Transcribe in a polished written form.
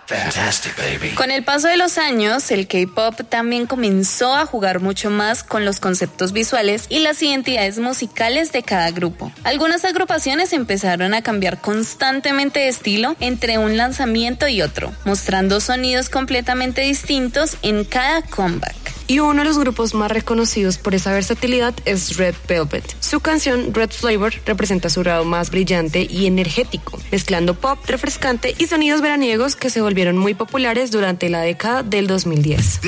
Fantastic, baby. Con el paso de los años, el K-pop también comenzó a jugar mucho más con los conceptos visuales y las identidades musicales de cada grupo. Algunas agrupaciones empezaron a cambiar constantemente de estilo entre un lanzamiento y otro, mostrando sonidos completamente distintos en cada comeback. Y uno de los grupos más reconocidos por esa versatilidad es Red Velvet. Su canción Red Flavor representa su lado más brillante y energético, mezclando pop refrescante y sonidos veraniegos que se volvieron muy populares durante la década del 2010.